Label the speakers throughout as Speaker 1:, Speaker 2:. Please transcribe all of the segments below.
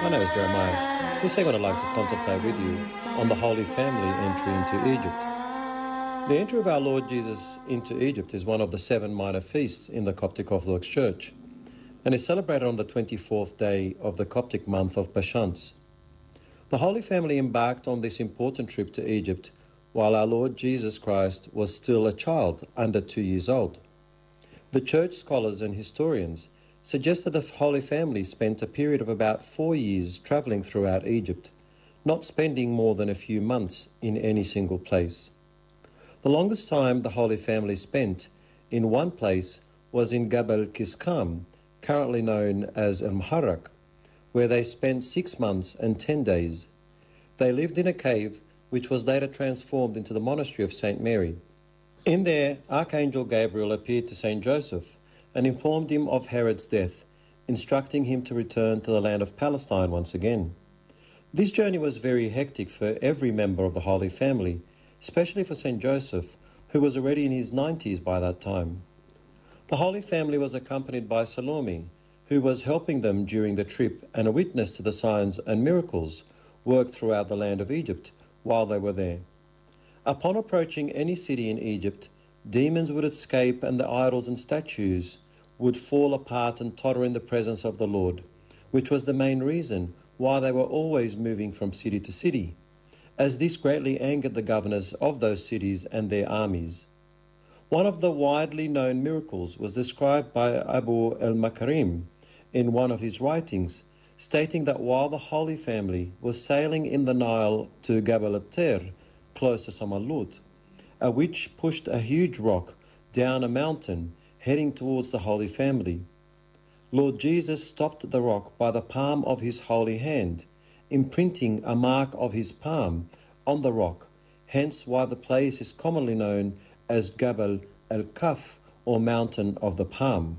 Speaker 1: My name is Jeremiah. This segment I'd like to contemplate with you on the Holy Family entry into Egypt. The entry of our Lord Jesus into Egypt is one of the 7 minor feasts in the Coptic Orthodox Church and is celebrated on the 24th day of the Coptic month of Bashans. The Holy Family embarked on this important trip to Egypt while our Lord Jesus Christ was still a child under 2 years old. The church scholars and historians suggest that the Holy Family spent a period of about 4 years travelling throughout Egypt, not spending more than a few months in any single place. The longest time the Holy Family spent in one place was in Gabal Kiskam, currently known as El Muharraq, where they spent 6 months and 10 days. They lived in a cave which was later transformed into the monastery of St. Mary. In there, Archangel Gabriel appeared to St. Joseph and informed him of Herod's death, instructing him to return to the land of Palestine once again. This journey was very hectic for every member of the Holy Family, especially for St. Joseph, who was already in his 90s by that time. The Holy Family was accompanied by Salome, who was helping them during the trip and a witness to the signs and miracles worked throughout the land of Egypt while they were there. Upon approaching any city in Egypt, demons would escape and the idols and statues would fall apart and totter in the presence of the Lord, which was the main reason why they were always moving from city to city, as this greatly angered the governors of those cities and their armies. One of the widely known miracles was described by Abu al-Makarim in one of his writings, stating that while the Holy Family was sailing in the Nile to Gabal al-Ter, close to Samarkand, a witch pushed a huge rock down a mountain heading towards the Holy Family. Lord Jesus stopped the rock by the palm of his holy hand, imprinting a mark of his palm on the rock, hence why the place is commonly known as Gabal al-Kaf, or Mountain of the Palm.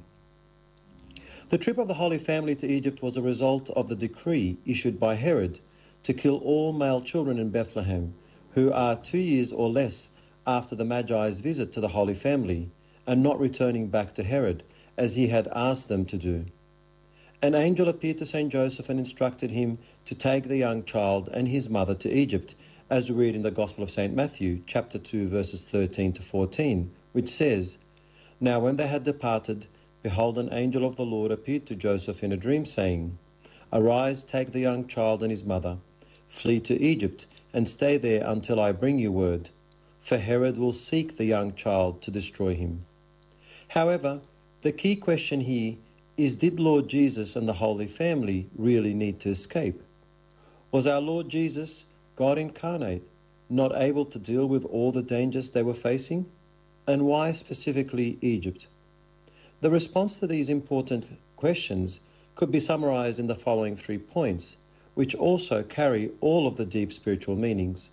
Speaker 1: The trip of the Holy Family to Egypt was a result of the decree issued by Herod to kill all male children in Bethlehem who are 2 years or less after the Magi's visit to the Holy Family and not returning back to Herod, as he had asked them to do. An angel appeared to St. Joseph and instructed him to take the young child and his mother to Egypt, as we read in the Gospel of St. Matthew, chapter 2, verses 13 to 14, which says, "Now when they had departed, behold, an angel of the Lord appeared to Joseph in a dream, saying, 'Arise, take the young child and his mother, flee to Egypt, and stay there until I bring you word, for Herod will seek the young child to destroy him.'" However, the key question here is, did Lord Jesus and the Holy Family really need to escape? Was our Lord Jesus, God incarnate, not able to deal with all the dangers they were facing? And why specifically Egypt? The response to these important questions could be summarized in the following 3 points, which also carry all of the deep spiritual meanings.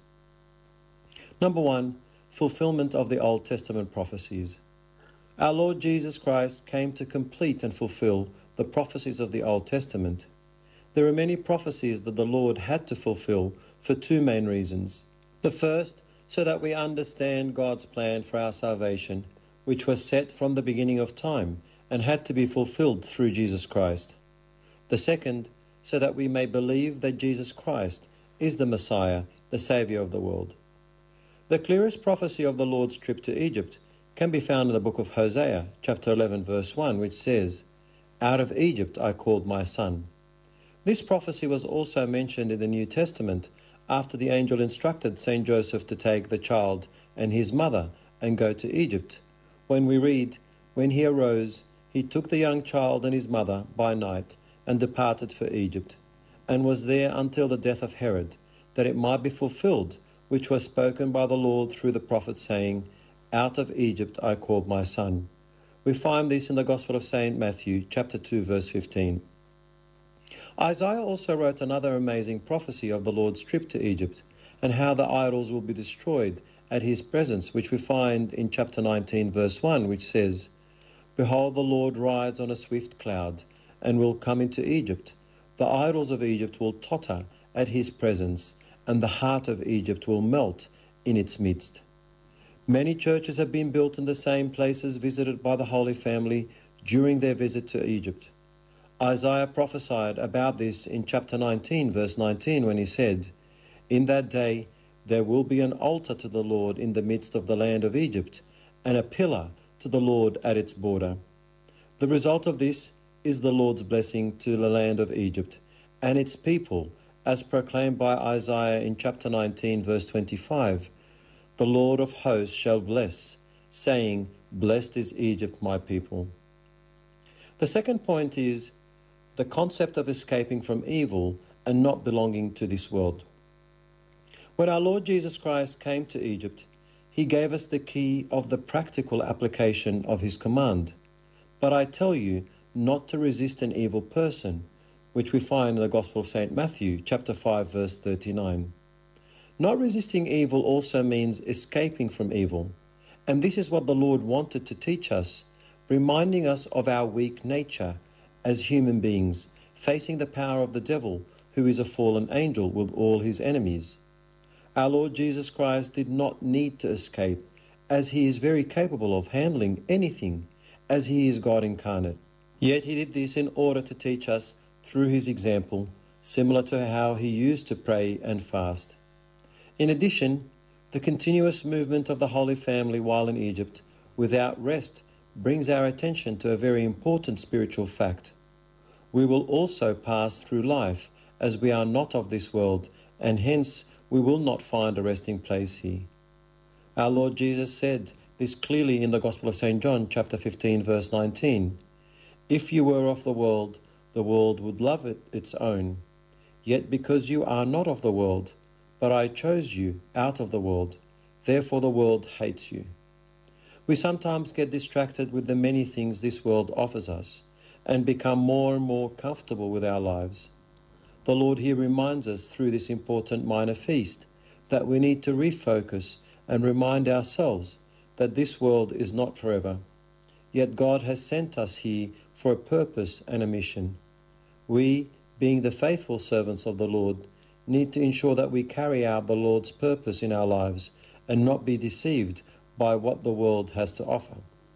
Speaker 1: Number 1, fulfillment of the Old Testament prophecies. Our Lord Jesus Christ came to complete and fulfill the prophecies of the Old Testament. There are many prophecies that the Lord had to fulfill for 2 main reasons. The first, so that we understand God's plan for our salvation, which was set from the beginning of time and had to be fulfilled through Jesus Christ. The second, so that we may believe that Jesus Christ is the Messiah, the Saviour of the world. The clearest prophecy of the Lord's trip to Egypt can be found in the book of Hosea, chapter 11, verse 1, which says, "Out of Egypt I called my son." This prophecy was also mentioned in the New Testament after the angel instructed St. Joseph to take the child and his mother and go to Egypt, when we read, "When he arose, he took the young child and his mother by night and departed for Egypt, and was there until the death of Herod, that it might be fulfilled, which was spoken by the Lord through the prophet, saying, 'Out of Egypt I called my son.'" We find this in the Gospel of St. Matthew, chapter 2, verse 15. Isaiah also wrote another amazing prophecy of the Lord's trip to Egypt and how the idols will be destroyed at his presence, which we find in chapter 19, verse 1, which says, "Behold, the Lord rides on a swift cloud and will come into Egypt. The idols of Egypt will totter at his presence, and the heart of Egypt will melt in its midst." Many churches have been built in the same places visited by the Holy Family during their visit to Egypt. Isaiah prophesied about this in chapter 19, verse 19, when he said, "In that day there will be an altar to the Lord in the midst of the land of Egypt, and a pillar to the Lord at its border." The result of this is the Lord's blessing to the land of Egypt and its people, as proclaimed by Isaiah in chapter 19, verse 25. "The Lord of hosts shall bless, saying, Blessed is Egypt, my people." The second point is the concept of escaping from evil and not belonging to this world. When our Lord Jesus Christ came to Egypt, he gave us the key of the practical application of his command. "But I tell you not to resist an evil person," which we find in the Gospel of St. Matthew, chapter 5, verse 39. Not resisting evil also means escaping from evil. And this is what the Lord wanted to teach us, reminding us of our weak nature as human beings, facing the power of the devil, who is a fallen angel with all his enemies. Our Lord Jesus Christ did not need to escape, as he is very capable of handling anything, as he is God incarnate. Yet he did this in order to teach us through his example, similar to how he used to pray and fast. In addition, the continuous movement of the Holy Family while in Egypt, without rest, brings our attention to a very important spiritual fact. We will also pass through life as we are not of this world, and hence we will not find a resting place here. Our Lord Jesus said this clearly in the Gospel of St. John, chapter 15, verse 19. "If you were of the world would love its own. Yet because you are not of the world, but I chose you out of the world, therefore the world hates you." We sometimes get distracted with the many things this world offers us and become more and more comfortable with our lives. The Lord here reminds us through this important minor feast that we need to refocus and remind ourselves that this world is not forever. Yet God has sent us here for a purpose and a mission. We, being the faithful servants of the Lord, need to ensure that we carry out the Lord's purpose in our lives and not be deceived by what the world has to offer.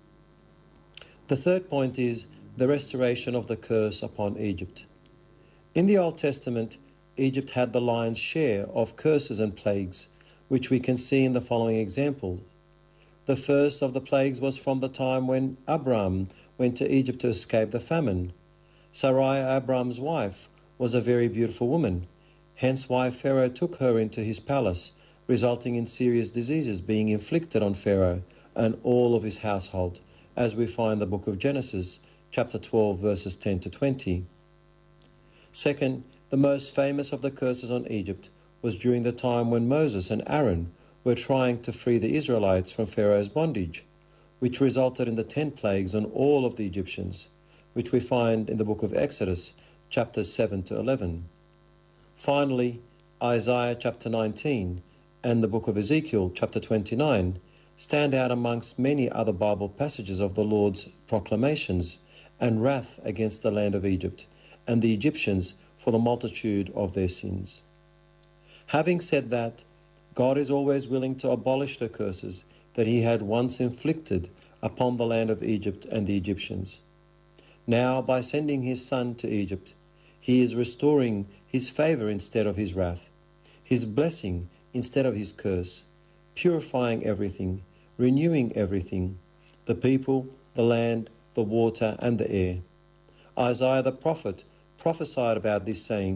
Speaker 1: The third point is the restoration of the curse upon Egypt. In the Old Testament, Egypt had the lion's share of curses and plagues, which we can see in the following example. The first of the plagues was from the time when Abram went to Egypt to escape the famine. Sarai, Abram's wife, was a very beautiful woman, hence why Pharaoh took her into his palace, resulting in serious diseases being inflicted on Pharaoh and all of his household, as we find in the book of Genesis, chapter 12, verses 10 to 20. Second, the most famous of the curses on Egypt was during the time when Moses and Aaron were trying to free the Israelites from Pharaoh's bondage, which resulted in the 10 plagues on all of the Egyptians, which we find in the book of Exodus, chapters 7 to 11. Finally, Isaiah chapter 19 and the book of Ezekiel chapter 29 stand out amongst many other Bible passages of the Lord's proclamations and wrath against the land of Egypt and the Egyptians for the multitude of their sins. Having said that, God is always willing to abolish the curses that he had once inflicted upon the land of Egypt and the Egyptians. Now, by sending his Son to Egypt, he is restoring his favor instead of his wrath, his blessing instead of his curse, purifying everything, renewing everything, the people, the land, the water, and the air. Isaiah the prophet prophesied about this, saying,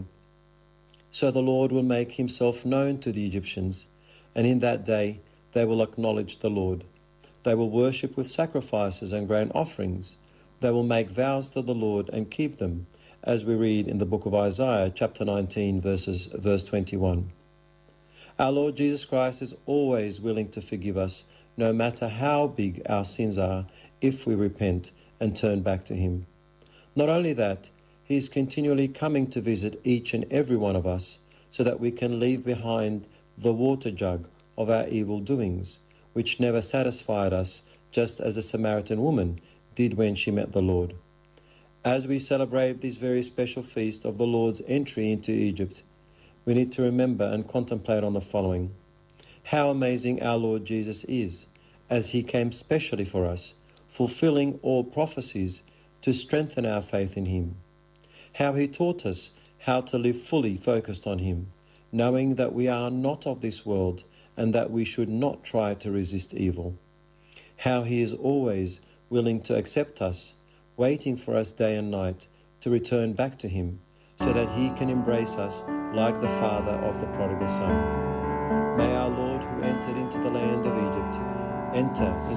Speaker 1: "So the Lord will make himself known to the Egyptians, and in that day they will acknowledge the Lord. They will worship with sacrifices and grain offerings. They will make vows to the Lord and keep them," as we read in the book of Isaiah, chapter 19, verse 21. Our Lord Jesus Christ is always willing to forgive us, no matter how big our sins are, if we repent and turn back to him. Not only that, he is continually coming to visit each and every one of us, so that we can leave behind the water jug of our evil doings, which never satisfied us, just as the Samaritan woman did when she met the Lord. As we celebrate this very special feast of the Lord's entry into Egypt, we need to remember and contemplate on the following: how amazing our Lord Jesus is, as he came specially for us, fulfilling all prophecies to strengthen our faith in him. how he taught us how to live fully focused on him, knowing that we are not of this world and that we should not try to resist evil. How he is always willing to accept us, waiting for us day and night to return back to him, so that he can embrace us like the father of the prodigal son. May our Lord, who entered into the land of Egypt, enter